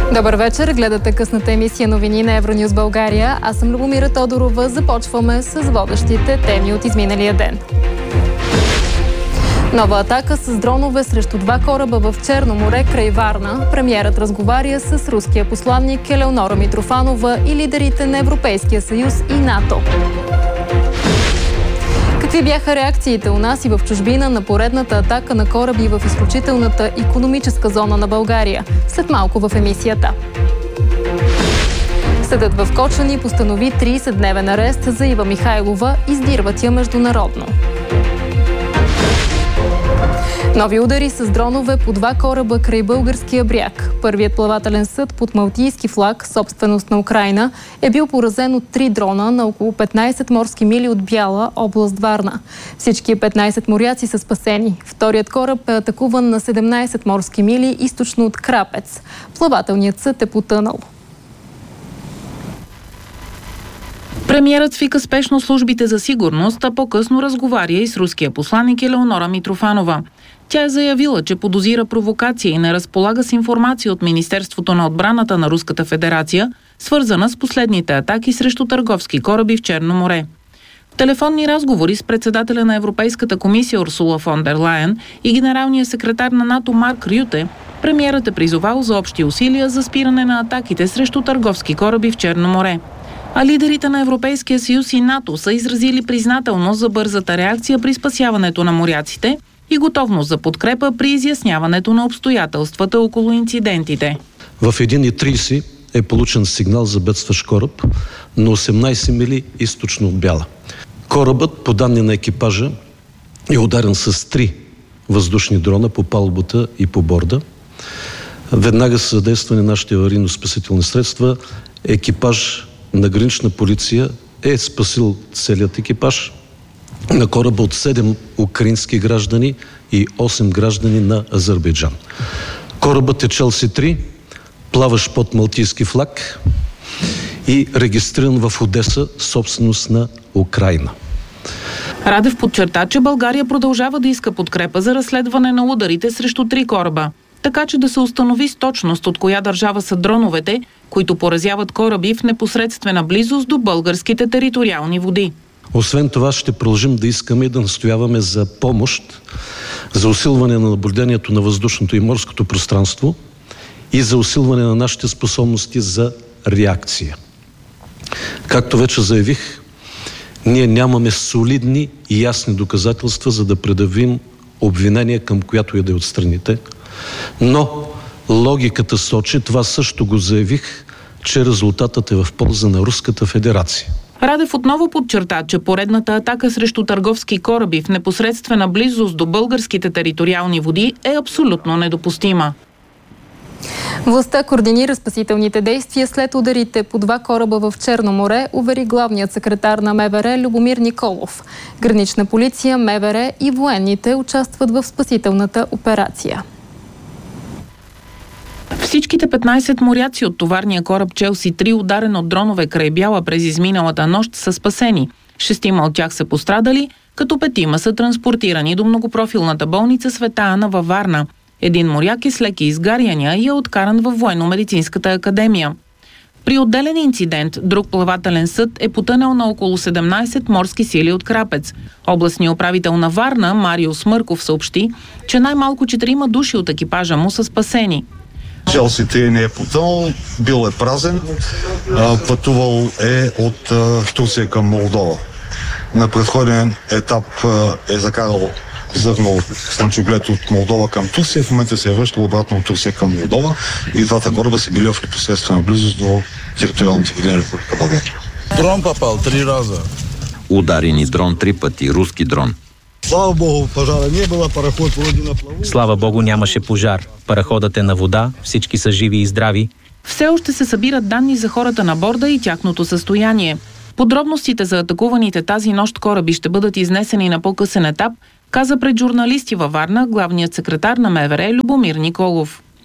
Добър вечер, гледате късната емисия новини на Евронюс България. Аз съм Любомира Тодорова. Започваме с водещите теми от изминалия ден. Нова атака с дронове срещу 2 кораба в Черно море край Варна. Премиерът разговаря с руския посланник Елеонора Митрофанова и лидерите на Европейския съюз и НАТО. Какви бяха реакциите у нас и в чужбина на поредната атака на кораби в изключителната икономическа зона на България? След малко в емисията. Съдът в Кочани постанови 30-дневен арест за Ива Михайлова, издирват я международно. Нови удари с дронове по 2 кораба край българския бряг. Първият плавателен съд под малтийски флаг, собственост на Украйна, е бил поразен от 3 дрона на около 15 морски мили от Бяла, област Варна. Всички 15 моряци са спасени. Вторият кораб е атакуван на 17 морски мили източно от Крапец. Плавателният съд е потънал. Премиерът свика спешно службите за сигурност, а по-късно разговаря и с руския посланник Елеонора Митрофанова. Тя е заявила, че подозира провокация и не разполага с информация от Министерството на отбраната на Руската федерация, свързана с последните атаки срещу търговски кораби в Черно море. В телефонни разговори с председателя на Европейската комисия Урсула фон дер Лайен и генералния секретар на НАТО Марк Рюте, премиерът е призовал за общи усилия за спиране на атаките срещу търговски кораби в Черно море. А лидерите на Европейския съюз и НАТО са изразили признателност за бързата реакция при спасяването на моряците и готовност за подкрепа при изясняването на обстоятелствата около инцидентите. В 1:30 е получен сигнал за бедстващ кораб на 18 мили източно от Бяла. Корабът, по данни на екипажа, е ударен с 3 въздушни дрона по палубата и по борда. Веднага са задействани нашите аварийно-спасителни средства. Екипаж на гранична полиция е спасил целият екипаж на кораба от 7 украински граждани и 8 граждани на Азербайджан. Корабът е Челси-3, плаващ под малтийски флаг и регистриран в Одеса, собственост на Украйна. Радев подчерта, че България продължава да иска подкрепа за разследване на ударите срещу 3 кораба, така че да се установи с точност от коя държава са дроновете, които поразяват кораби в непосредствена близост до българските териториални води. Освен това ще продължим да искаме и да настояваме за помощ, за усилване на наблюдението на въздушното и морското пространство и за усилване на нашите способности за реакция. Както вече заявих, ние нямаме солидни и ясни доказателства, за да предявим обвинение към която и да е от страните, но логиката сочи, това също го заявих, че резултатът е в полза на Руската федерация. Радев отново подчерта, че поредната атака срещу търговски кораби в непосредствена близост до българските териториални води е абсолютно недопустима. Властта координира спасителните действия след ударите по 2 кораба в Черно море, увери главният секретар на МВР Любомир Николов. Гранична полиция, МВР и военните участват в спасителната операция. Всичките 15 моряци от товарния кораб Челси-3, ударен от дронове край Бяла през изминалата нощ, са спасени. 6 от тях са пострадали, като 5 са транспортирани до многопрофилната болница Света Ана във Варна. Един моряк е с леки изгаряния и е откаран във военно-медицинската академия. При отделен инцидент, друг плавателен съд е потънал на около 17 морски сили от Крапец. Областният управител на Варна, Марио Смърков, съобщи, че най-малко 4 души от екипажа му са спасени. Челси-3 не е потънал, бил е празен, пътувал е от Турция към Молдова. На предходен етап е закарал зърно слънчоглед от Молдова към Турция, в момента се е връщал обратно от Турция към Молдова и 2 кораба са били в непосредствена близост до териториалните води на Република България. Дрон попал 3 раза. Ударени дрон 3 пъти, руски дрон. Слава Богу, пожара не было, пароход вроде на плаву. Слава Богу, нямаше пожар. Параходът е на вода, всички са живи и здрави. Все още се събират данни за хората на борда и тяхното състояние. Подробностите за атакуваните тази нощ кораби ще бъдат изнесени на по-късен етап, каза пред журналисти във Варна главният секретар на МВР Любомир Николов.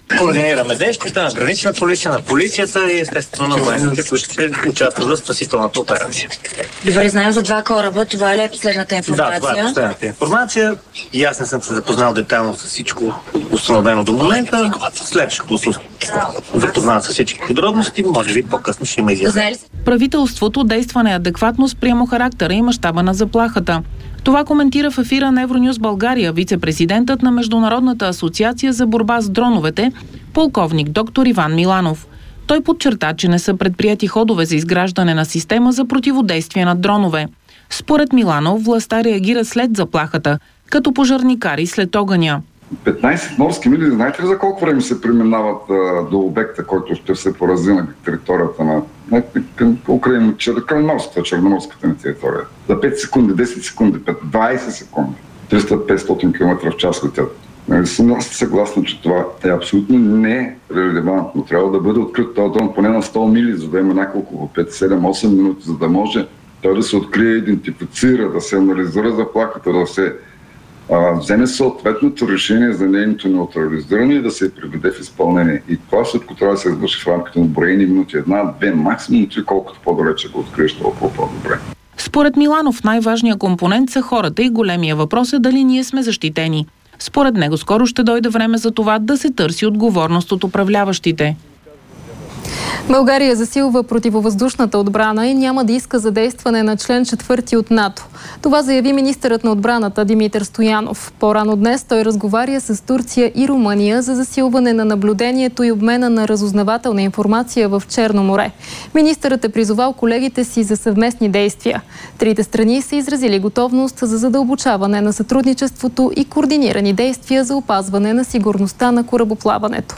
Координираме действията на гранична полиция, на полицията и естествено на военните, които ще участват в спасителната операция. Добре, знаем за 2 кораба. Това ли е последната информация? Да, това е последната информация. И аз не съм се запознал детайлно с всичко установено до момента. След ще запознавам с всички подробности, може би по-късно ще има изяснение. Правителството действа неадекватно спрямо характера и мащаба на заплахата. Това коментира в ефира на Евронюс България вице-президентът на Международната асоциация за борба с дроновете, полковник доктор Иван Миланов. Той подчерта, че не са предприяти ходове за изграждане на система за противодействие на дронове. Според Миланов, властта реагира след заплахата, като пожарникари след огъня. 15 морски мили, знаете ли за колко време се преминават до обекта, който ще се порази на територията на Украина, черноморската ни територия? За 5 секунди, 10 секунди, 20 секунди, 300-500 км в час летят. Нали съм съгласен, че това е абсолютно не релевантно. Трябва да бъде открит този дрон поне на 100 мили, за да има няколко 5, 7, 8 минути, за да може той да се открие, идентифицира, да се анализира заплахата, да се вземе съответното решение за нейното неутрализиране и да се приведе в изпълнение. И това всичко трябва да се извърши в рамките на броени минути, 1-2, максимум 3, колкото по-далече го откриеш, толкова по-добре. Според Миланов най-важният компонент са хората и големия въпрос е дали ние сме защитени. Според него скоро ще дойде време за това да се търси отговорност от управляващите. България засилва противовъздушната отбрана и няма да иска задействане на член 4 от НАТО. Това заяви министърът на отбраната Димитър Стоянов. По-рано днес той разговаря с Турция и Румъния за засилване на наблюдението и обмена на разузнавателна информация в Черно море. Министърът е призовал колегите си за съвместни действия. Трите страни са изразили готовност за задълбочаване на сътрудничеството и координирани действия за опазване на сигурността на корабоплаването.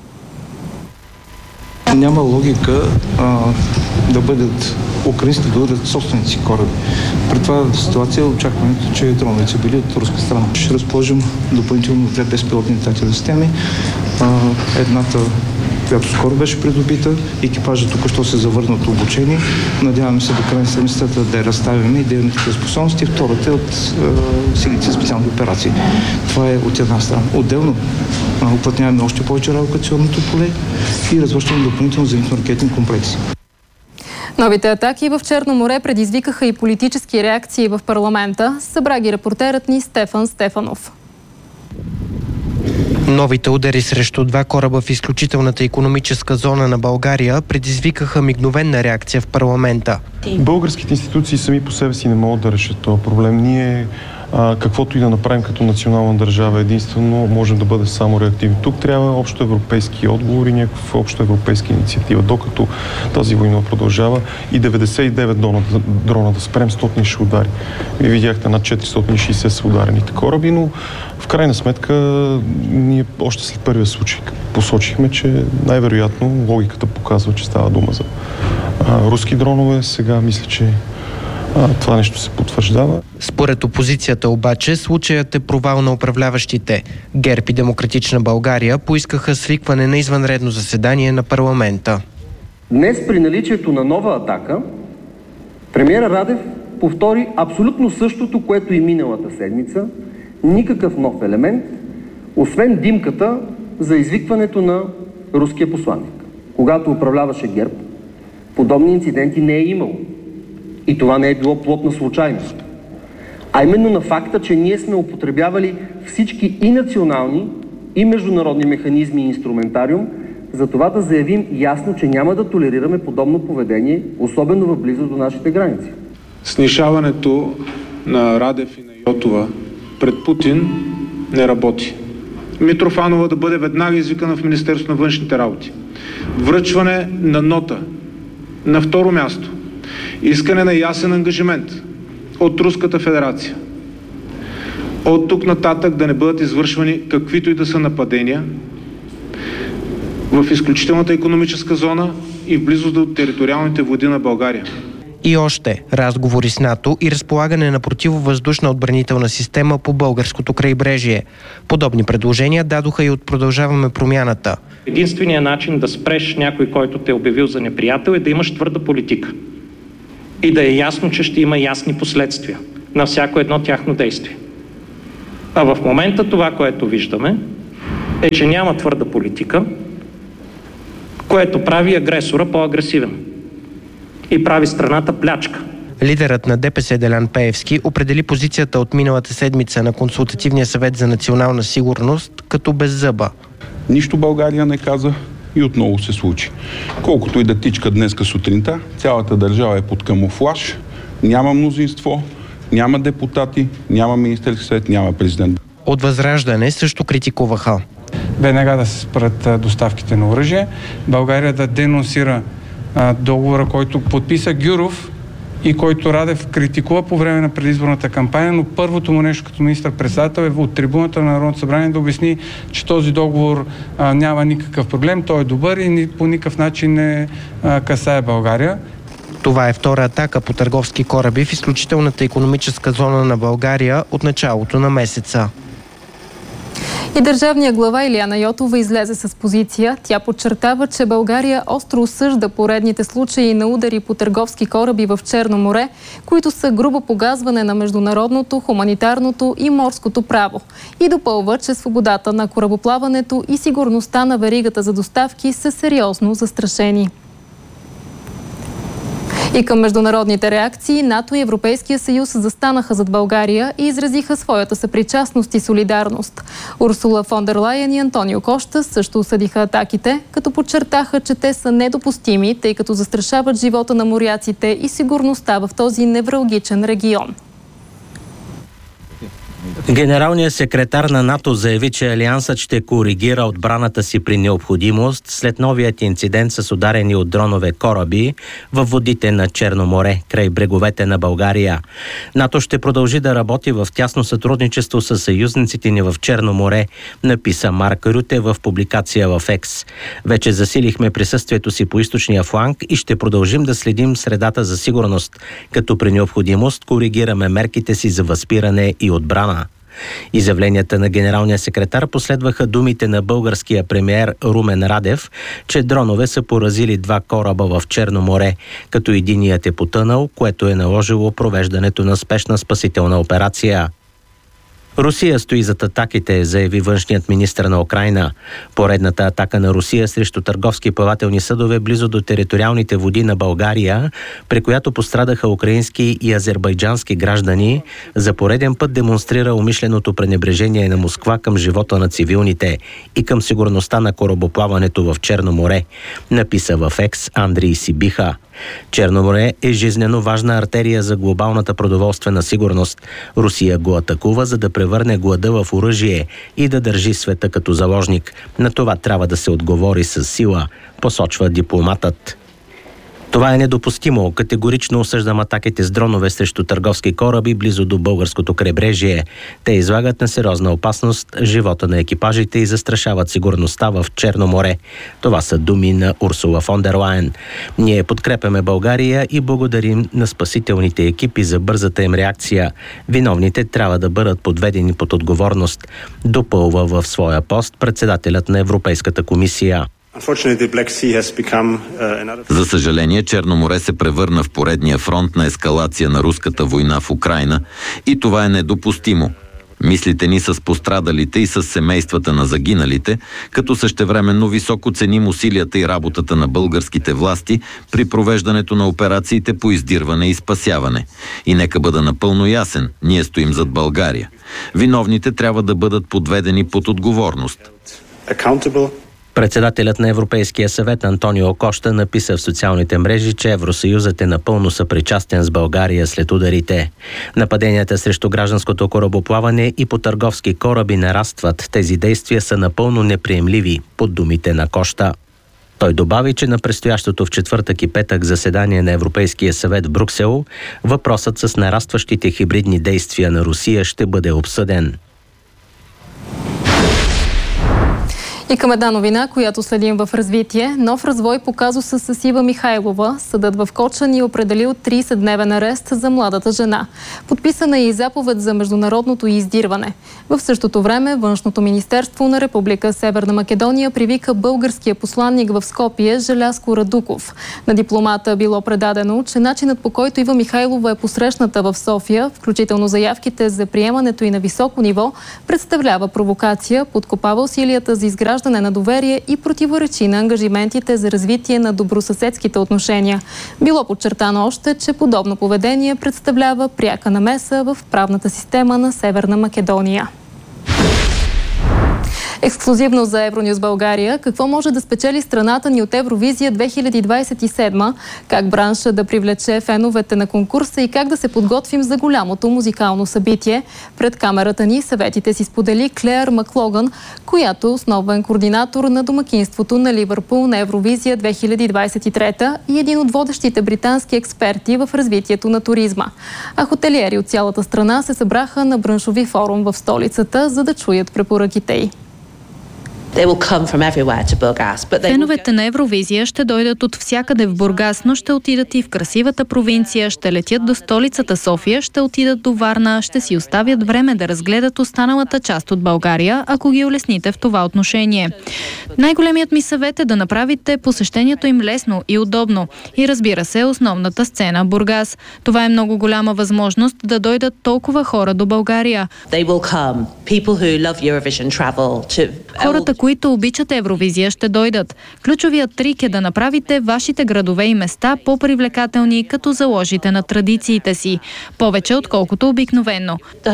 Няма логика да бъдат украинските да бъдат собственици кораби. При това ситуация очакването, че дроновете са били от руска страна. Ще разположим допълнително 2 безпилотни летателни системи. Едната, която скоро беше придобита, екипажа тук що се завърна от обучение. Надяваме се до края на седмицата да я разставим и да имаме такива способности. Втората е от силите за специални операции. Това е от една страна. Отделно уплътняваме още повече радиолокационното поле и развършваме допълнително зенитно-ракетни комплекси. Новите атаки в Черно море предизвикаха и политически реакции в парламента. Събра ги репортерът ни Стефан Стефанов. Новите удари срещу 2 кораба в изключителната икономическа зона на България предизвикаха мигновенна реакция в парламента. Българските институции сами по себе си не могат да решат този проблем. Ние, каквото и да направим като национална държава, единствено можем да бъдем само реактивни. Тук трябва общоевропейски отговори, някаква общоевропейска инициатива. Докато тази война продължава и 99 дрона да спрем, 100 ще удари. Вие видяхте над 460 са ударените кораби, но в крайна сметка ние още след първия случай посочихме, че най-вероятно логиката показва, че става дума за руски дронове. Сега мисля, че това нещо се потвърждава. Според опозицията обаче, случаят е провал на управляващите. ГЕРБ и Демократична България поискаха свикване на извънредно заседание на парламента. Днес при наличието на нова атака, премиерът Радев повтори абсолютно същото, което и миналата седмица. Никакъв нов елемент, освен димката за извикването на руския посланник. Когато управляваше ГЕРБ, подобни инциденти не е имало. И това не е било плод на случайност. А именно на факта, че ние сме употребявали всички и национални, и международни механизми и инструментариум, за това да заявим ясно, че няма да толерираме подобно поведение, особено в близост до нашите граници. Снишаването на Радев и на Йотова пред Путин не работи. Митрофанова да бъде веднага извикана в Министерството на външните работи. Връчване на нота. На второ място. Искане на ясен ангажимент от Руската федерация. От тук нататък да не бъдат извършвани каквито и да са нападения в изключителната икономическа зона и в близост до териториалните води на България. И още разговори с НАТО и разполагане на противовъздушна отбранителна система по българското крайбрежие. Подобни предложения дадоха и от Продължаваме промяната. Единственият начин да спреш някой, който те е обявил за неприятел, е да имаш твърда политика. И да е ясно, че ще има ясни последствия на всяко едно тяхно действие. А в момента това, което виждаме, е, че няма твърда политика, което прави агресора по-агресивен и прави страната плячка. Лидерът на ДПС Делян Пеевски определи позицията от миналата седмица на Консултативния съвет за национална сигурност като беззъба. Нищо България не каза и отново се случи. Колкото и да тичка днеска сутринта, цялата държава е под камуфлаж, няма мнозинство, няма депутати, няма Министерски съвет, няма президент. От Възраждане също критикуваха. Веднага да се спрат доставките на оръжие, България да денонсира договора, който подписа Гюров и който Радев критикува по време на предизборната кампания, но първото му нещо като министър-председател е от трибуната на Народното събрание да обясни, че този договор няма никакъв проблем, той е добър и по никакъв начин не касае България. Това е втора атака по търговски кораби в изключителната икономическа зона на България от началото на месеца. И държавният глава Илияна Йотова излезе с позиция. Тя подчертава, че България остро осъжда поредните случаи на удари по търговски кораби в Черно море, които са грубо погазване на международното, хуманитарното и морското право. И допълва, че свободата на корабоплаването и сигурността на веригата за доставки са сериозно застрашени. И към международните реакции, НАТО и Европейския съюз застанаха зад България и изразиха своята съпричастност и солидарност. Урсула фон дер Лайен и Антонио Кошта също осъдиха атаките, като подчертаха, че те са недопустими, тъй като застрашават живота на моряците и сигурността в този невралгичен регион. Генералният секретар на НАТО заяви, че Алиансът ще коригира отбраната си при необходимост след новият инцидент с ударени от дронове кораби във водите на Черно море, край бреговете на България. НАТО ще продължи да работи в тясно сътрудничество с съюзниците ни в Черно море, написа Марк Рюте в публикация в Екс. Вече засилихме присъствието си по източния фланг и ще продължим да следим средата за сигурност, като при необходимост коригираме мерките си за възпиране и отбрана. Изявленията на генералния секретар последваха думите на българския премиер Румен Радев, че дронове са поразили 2 кораба в Черно море, като единият е потънал, което е наложило провеждането на спешна спасителна операция. Русия стои зад атаките, заяви външният министър на Украйна. Поредната атака на Русия срещу търговски плавателни съдове близо до териториалните води на България, при която пострадаха украински и азербайджански граждани, за пореден път демонстрира умишленото пренебрежение на Москва към живота на цивилните и към сигурността на корабоплаването в Черно море, написа в Екс Андрей Сибиха. Черно море е жизнено важна артерия за глобалната продоволствена сигурност. Русия го атакува, за да превърне глада в оръжие и да държи света като заложник. На това трябва да се отговори с сила, посочва дипломатът. Това е недопустимо. Категорично осъждам атаките с дронове срещу търговски кораби близо до българското крайбрежие. Те излагат на сериозна опасност живота на екипажите и застрашават сигурността в Черно море. Това са думи на Урсула фон дер Лайен. Ние подкрепяме България и благодарим на спасителните екипи за бързата им реакция. Виновните трябва да бъдат подведени под отговорност, допълва в своя пост председателят на Европейската комисия. За съжаление, Черно море се превърна в поредния фронт на ескалация на руската война в Украйна и това е недопустимо. Мислите ни с пострадалите и с семействата на загиналите, като същевременно високо ценим усилията и работата на българските власти при провеждането на операциите по издирване и спасяване. И нека бъда напълно ясен, ние стоим зад България. Виновните трябва да бъдат подведени под отговорност. Председателят на Европейския съвет Антонио Кошта написа в социалните мрежи, че Евросъюзът е напълно съпричастен с България след ударите. Нападенията срещу гражданското корабоплаване и по търговски кораби нарастват. Тези действия са напълно неприемливи, под думите на Кошта. Той добави, че на предстоящото в четвъртък и петък заседание на Европейския съвет в Брюксел въпросът с нарастващите хибридни действия на Русия ще бъде обсъден. И към една новина, която следим в развитие. Нов развой по казуса с Ива Михайлова. Съдът в Кочан е определил 30-дневен арест за младата жена. Подписана е и заповед за международното издирване. В същото време Външното министерство на Република Северна Македония привика българския посланник в Скопие Желязко Радуков. На дипломата било предадено, че начинът, по който Ива Михайлова е посрещната в София, включително заявките за приемането и на високо ниво, представлява провокация, подкопава усилията за изграждане на доверие и противоречи на ангажиментите за развитие на добросъседските отношения. Било подчертано още, че подобно поведение представлява пряка намеса в правната система на Северна Македония. Ексклузивно за Евронюс България, какво може да спечели страната ни от Евровизия 2027, как бранша да привлече феновете на конкурса и как да се подготвим за голямото музикално събитие. Пред камерата ни съветите си сподели Клеър Маклоган, която е основен координатор на домакинството на Ливърпул на Евровизия 2023 и един от водещите британски експерти в развитието на туризма. А хотелиери от цялата страна се събраха на браншови форум в столицата, за да чуят препоръките й. Феновете на Евровизия ще дойдат от всякъде в Бургас, но ще отидат и в красивата провинция, ще летят до столицата София, ще отидат до Варна, ще си оставят време да разгледат останалата част от България, ако ги улесните в това отношение. Най-големият ми съвет е да направите посещението им лесно и удобно. И разбира се, основната сцена Бургас. Това е много голяма възможност да дойдат толкова хора до България. Хората, които обичат Евровизия, ще дойдат. Ключовият трик е да направите вашите градове и места по-привлекателни, като заложите на традициите си. Повече, отколкото обикновено.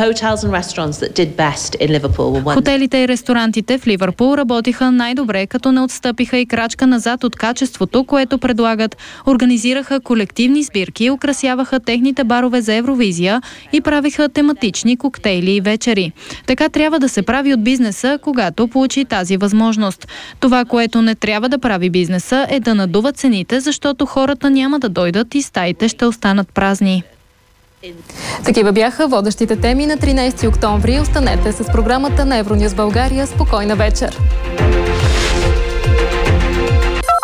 Хотелите и ресторантите в Ливърпул работиха най-добре, като не отстъпиха и крачка назад от качеството, което предлагат. Организираха колективни сбирки, украсяваха техните барове за Евровизия и правиха тематични коктейли и вечери. Така трябва да се прави от бизнеса, когато получи тази възможност. Това, което не трябва да прави бизнеса, е да надува цените, защото хората няма да дойдат и стаите ще останат празни. Такива бяха водещите теми на 13 октомври. Останете с програмата на Евронюс България. Спокойна вечер!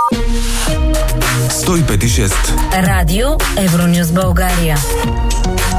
105.6 Радио Евронюс България.